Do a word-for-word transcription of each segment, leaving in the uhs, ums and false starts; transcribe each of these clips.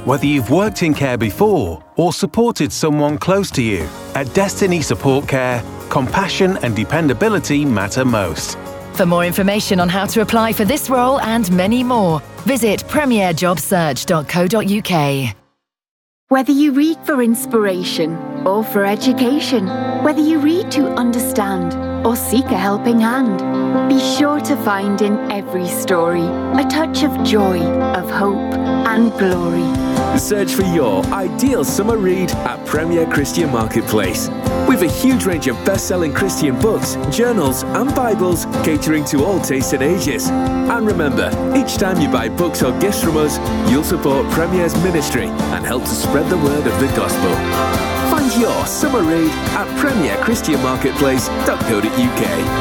Whether you've worked in care before or supported someone close to you, at Destiny Support Care, compassion and dependability matter most. For more information on how to apply for this role and many more, visit premier job search dot co dot uk. Whether you read for inspiration or for education, whether you read to understand or seek a helping hand, be sure to find in every story a touch of joy, of hope and glory. Search for your ideal summer read at Premier Christian Marketplace. We've a huge range of best-selling Christian books, journals and Bibles catering to all tastes and ages. And remember, each time you buy books or gifts from us, you'll support Premier's ministry and help to spread the word of the gospel. Find your summer read at premier christian marketplace dot co dot uk.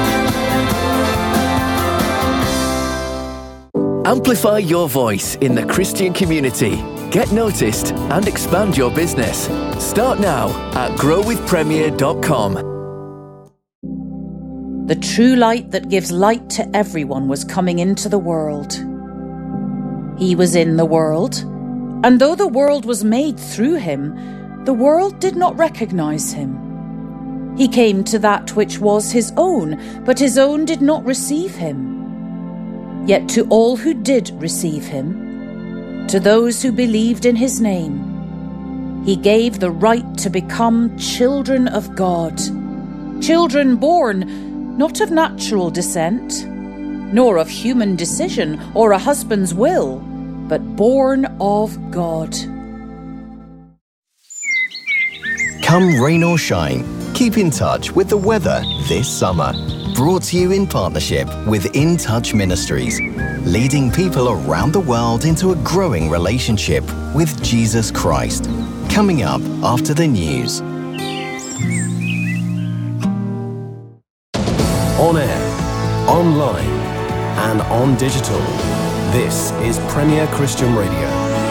Amplify your voice in the Christian community. Get noticed and expand your business. Start now at grow with premier dot com. The true light that gives light to everyone was coming into the world. He was in the world, and though the world was made through him, the world did not recognize him. He came to that which was his own, but his own did not receive him. Yet to all who did receive him, to those who believed in his name, he gave the right to become children of God. Children born not of natural descent, nor of human decision or a husband's will, but born of God. Come rain or shine, keep in touch with the weather this summer. Brought to you in partnership with In Touch Ministries, leading people around the world into a growing relationship with Jesus Christ. Coming up after the news. On air, online, and on digital. This is Premier Christian Radio.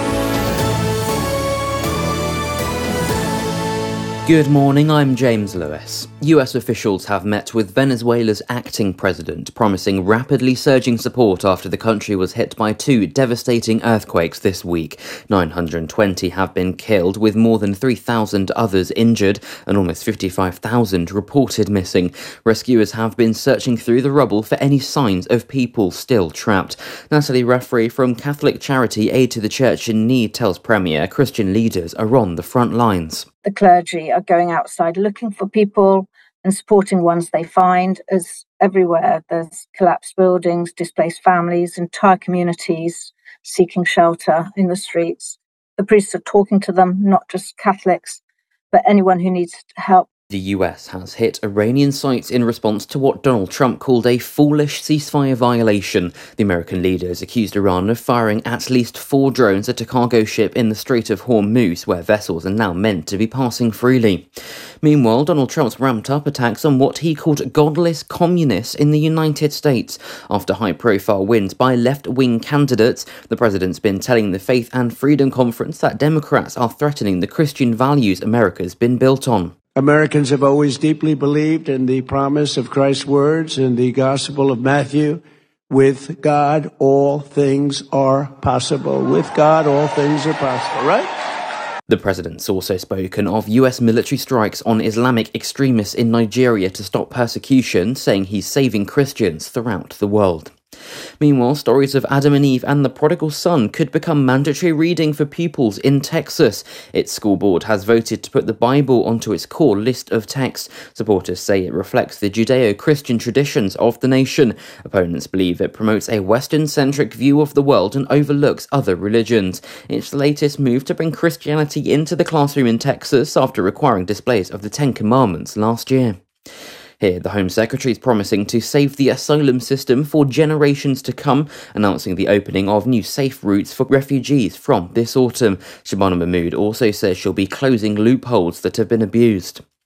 Good morning, I'm James Lewis. U S officials have met with Venezuela's acting president, promising rapidly surging support after the country was hit by two devastating earthquakes this week. nine hundred twenty have been killed, with more than three thousand others injured and almost fifty-five thousand reported missing. Rescuers have been searching through the rubble for any signs of people still trapped. Natalie Referee from Catholic charity Aid to the Church in Need tells Premier Christian leaders are on the front lines. The clergy are going outside looking for people and supporting ones they find, as everywhere there's collapsed buildings, displaced families, entire communities seeking shelter in the streets. The priests are talking to them, not just Catholics, but anyone who needs help. The U S has hit Iranian sites in response to what Donald Trump called a foolish ceasefire violation. The American leaders accused Iran of firing at least four drones at a cargo ship in the Strait of Hormuz, where vessels are now meant to be passing freely. Meanwhile, Donald Trump's ramped up attacks on what he called godless communists in the United States. After high-profile wins by left-wing candidates, the president's been telling the Faith and Freedom Conference that Democrats are threatening the Christian values America's been built on. Americans have always deeply believed in the promise of Christ's words in the Gospel of Matthew. With God, all things are possible. With God, all things are possible, right? The president's also spoken of U S military strikes on Islamic extremists in Nigeria to stop persecution, saying he's saving Christians throughout the world. Meanwhile, stories of Adam and Eve and the prodigal son could become mandatory reading for pupils in Texas. Its school board has voted to put the Bible onto its core list of texts. Supporters say it reflects the Judeo-Christian traditions of the nation. Opponents believe it promotes a Western-centric view of the world and overlooks other religions. It's the latest move to bring Christianity into the classroom in Texas after requiring displays of the Ten Commandments last year. Here, the Home Secretary is promising to save the asylum system for generations to come, announcing the opening of new safe routes for refugees from this autumn. Shabana Mahmood also says she'll be closing loopholes that have been abused.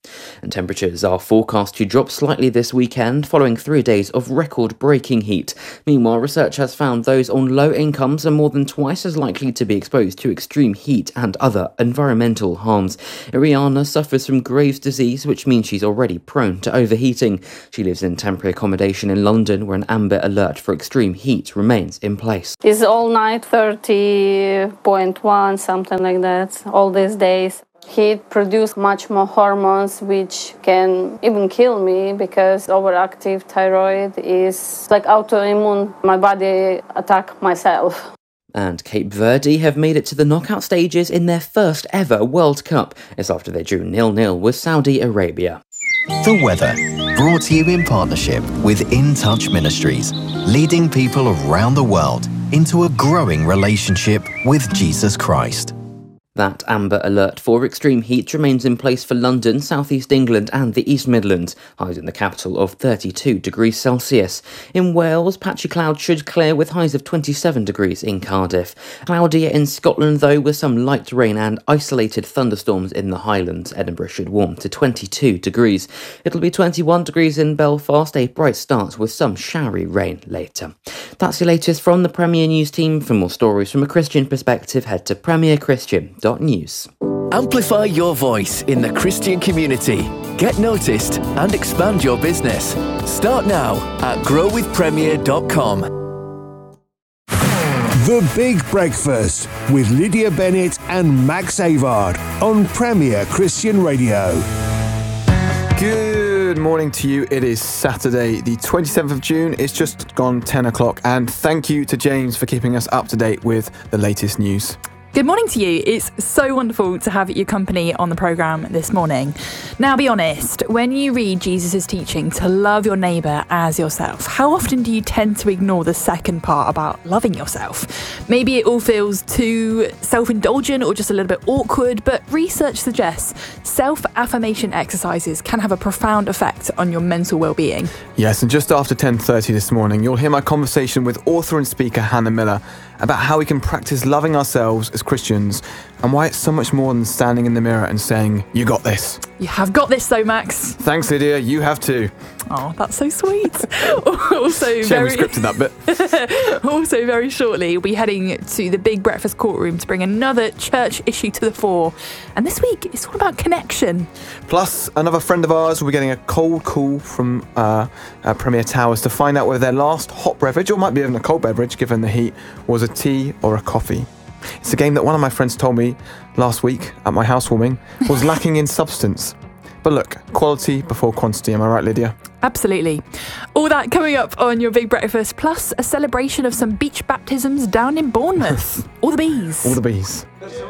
And temperatures are forecast to drop slightly this weekend following three days of record-breaking heat. Meanwhile, research has found those on low incomes are more than twice as likely to be exposed to extreme heat and other environmental harms. Iriana suffers from Graves' disease, which means she's already prone to overheating. She lives in temporary accommodation in London, where an amber alert for extreme heat remains in place. It's all night thirty point one, something like that, all these days. Heat produces much more hormones which can even kill me because overactive thyroid is like autoimmune. My body attack myself. And Cape Verde have made it to the knockout stages in their first ever World Cup. It's after they drew nil nil with Saudi Arabia. The weather, brought to you in partnership with In Touch Ministries, leading people around the world into a growing relationship with Jesus Christ. That amber alert for extreme heat remains in place for London, South East England and the East Midlands, highs in the capital of thirty-two degrees Celsius. In Wales, patchy clouds should clear with highs of twenty-seven degrees in Cardiff. Cloudier in Scotland though, with some light rain and isolated thunderstorms in the Highlands. Edinburgh should warm to twenty-two degrees. It'll be twenty-one degrees in Belfast, a bright start with some showery rain later. That's the latest from the Premier News team. For more stories from a Christian perspective, head to premier christian dot news. Amplify your voice in the Christian community. Get noticed and expand your business. Start now at grow with premier dot com. The Big Breakfast with Lydia Bennett and Max Avard on Premier Christian Radio. Good morning to you. It is Saturday, the twenty-seventh of June. It's just gone ten o'clock, and thank you to James for keeping us up to date with the latest news. Good morning to you. It's so wonderful to have your company on the programme this morning. Now, be honest, when you read Jesus' teaching to love your neighbour as yourself, how often do you tend to ignore the second part about loving yourself? Maybe it all feels too self-indulgent or just a little bit awkward, but research suggests self-affirmation exercises can have a profound effect on your mental well-being. Yes, and just after ten thirty this morning, you'll hear my conversation with author and speaker Hannah Miller about how we can practice loving ourselves as Christians and why it's so much more than standing in the mirror and saying, "You got this." You have got this though, Max. Thanks, Lydia. You have too. Oh, that's so sweet. also, Shame very... we scripted that bit. also, very shortly, we'll be heading to the Big Breakfast courtroom to bring another church issue to the fore. And this week, it's all about connection. Plus, another friend of ours will be getting a cold call from uh, uh, Premier Towers to find out whether their last hot beverage, or might be even a cold beverage given the heat, was a tea or a coffee. It's a game that one of my friends told me last week at my housewarming was lacking in substance. But look, quality before quantity, am I right, Lydia? Absolutely. All that coming up on your Big Breakfast, plus a celebration of some beach baptisms down in Bournemouth. All the bees. All the bees.